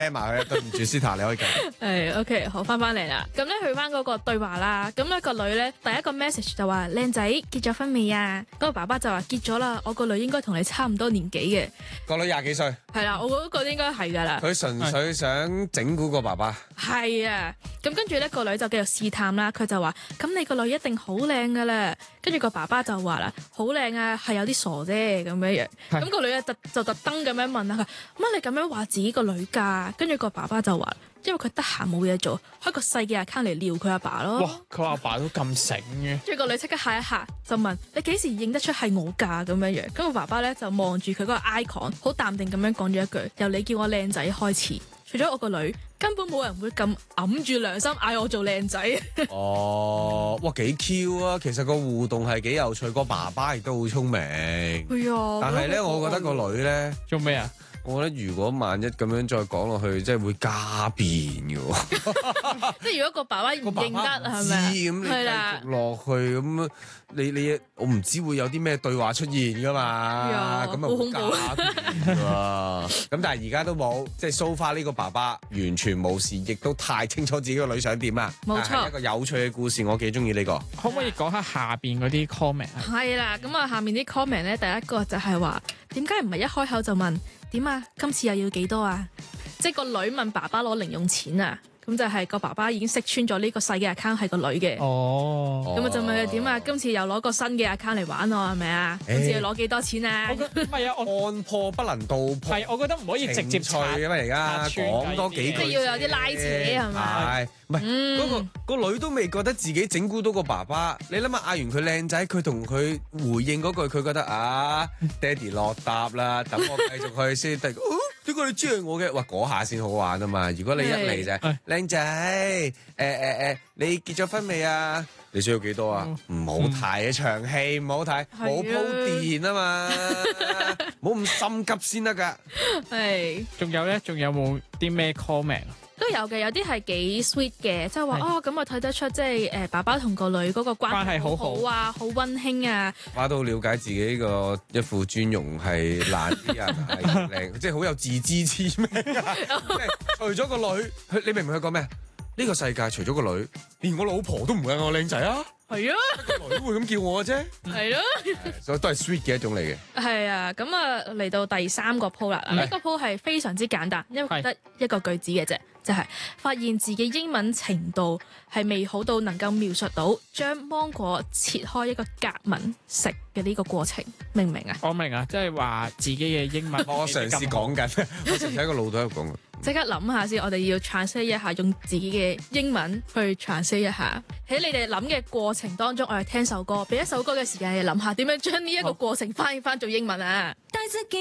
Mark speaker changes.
Speaker 1: 聽埋佢，對唔住，Sita，你可以繼續。
Speaker 2: 係 OK， 好翻嚟啦。咁咧去翻嗰個對話啦。咁咧個女咧第一個 message 就話：靚仔結咗婚未啊？嗰個爸爸就話結咗啦。我個女應該同你差唔多年紀嘅。
Speaker 1: 個女廿幾歲。
Speaker 2: 係啦，我嗰個應該係㗎啦。
Speaker 1: 佢純粹想整蠱個爸爸。
Speaker 2: 係啊。咁跟住咧個女就繼續試探啦。佢就話：咁你個女一定好靚㗎啦。跟住個爸爸就話啦：好靚啊，係有啲傻啫咁樣樣。咁個女啊就特登咁樣問啦佢：乜你咁樣話自己個女㗎？跟住個爸爸就話：因為佢得閒冇嘢做，開個細嘅 account 嚟撩佢阿爸咯。
Speaker 3: 哇！佢阿爸都咁醒嘅。
Speaker 2: 跟住個女即刻嚇一嚇，就問：你幾時認得出係我㗎？咁樣樣。咁個爸爸咧就望住佢嗰個 icon，好淡定咁樣講咗一句：由你叫我靚仔開始。除咗我個女，根本冇人會咁揞住良心嗌我做靚仔。
Speaker 1: 哦，哇，幾 Q 啊！其實個互動係幾有趣，個爸爸亦都好聰明。
Speaker 2: 係啊，
Speaker 1: 但係咧，我覺得個女咧
Speaker 3: 做咩啊？
Speaker 1: 我覺得如果萬一咁樣再講落去，即係會加變嘅喎。
Speaker 2: 即係如果個爸爸唔認得係咪啊？
Speaker 1: 咁你
Speaker 2: 係啦
Speaker 1: 繼續落去咁，你我唔知會有啲咩對話出現噶嘛？咁啊
Speaker 2: 好恐怖
Speaker 1: 加變喎。咁但係而家都冇，即係 so far 呢個爸爸完全冇事，亦都太清楚自己個女想點啦。
Speaker 2: 冇錯，
Speaker 1: 係一個有趣嘅故事，我幾中意呢個。
Speaker 3: 可唔可以講下下邊嗰啲 comment 啊？
Speaker 2: 係啦，咁啊下面啲 comment 咧，第一個就係話點解唔係一開口就問點啊？今次又要幾多啊？即係個女問爸爸攞零用錢啊！咁就係個爸爸已經識穿咗呢個細嘅 account 係個女嘅。
Speaker 3: 哦，
Speaker 2: 咁啊就問佢點啊？今次又攞個新嘅 account 嚟玩我係咪啊？今次要攞幾多錢啊？
Speaker 3: 唔係啊，我
Speaker 1: 按破不能倒破。
Speaker 3: 係，我覺得唔可以直接
Speaker 1: 脆嘅嘛，而家講多幾句，
Speaker 2: 即係要有啲拉扯係咪？
Speaker 1: 係，唔係嗰個女都未覺得自己整蠱到個爸爸。你諗下，嗌完佢靚仔，佢同佢回應嗰句，佢覺得啊，爹哋落搭啦，等我繼續去先。點解你知係我嘅？哇，嗰下先好玩啊嘛！如果你一嚟就係靚仔，你結咗婚未啊？你需要幾多啊？唔好睇啊，場戲唔好睇，冇鋪墊啊嘛，冇咁心急先得㗎。
Speaker 2: 係。
Speaker 3: 仲有咧，仲有冇啲咩 comment？
Speaker 2: 都有嘅，有啲係幾 sweet 嘅，即係話哦，咁我睇得出即係爸爸同個女嗰個關係好好啊，好溫馨啊。
Speaker 1: 爸都了解自己個一副尊容係爛啲啊，係靚，即係好有自知之明啊！即係除咗個女，你明唔明佢講咩？呢個世界除咗個女，連我老婆都唔會嗌我靚仔啊！
Speaker 2: 係啊，
Speaker 1: 個女都會咁叫我嘅啫。
Speaker 2: 係咯，
Speaker 1: 所以都係 sweet 嘅一種嚟嘅。
Speaker 2: 係啊，咁啊嚟到第三個鋪啦，呢個鋪係非常之簡單，因為得一個句子嘅啫。就係發現自己英文程度係未好到能夠描述到將芒果切開一個格紋食嘅呢個過程，明唔明啊？
Speaker 3: 我明啊，即係話自己嘅英文
Speaker 1: 我嘗試講緊，我成日喺個腦度喺度講。
Speaker 2: 即刻諗下先，我哋要 translate 一下，用自己嘅英文去 translate 一下。喺你哋諗嘅過程當中，我哋聽首歌，俾一首歌嘅時間你諗下點樣將呢一個過程翻譯翻做英文啊！